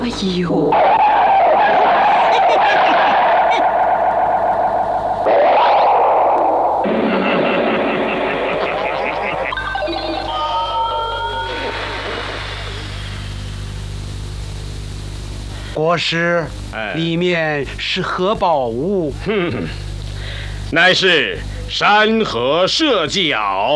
哎呦！ 国师，里面是何宝物？ 乃是山河社稷袄。